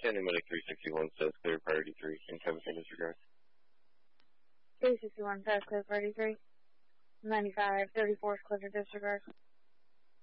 Sandy Medic 361 says clear priority 3. Can Kevin disregard? 361 says clear priority 3. 95, 34 clear disregard.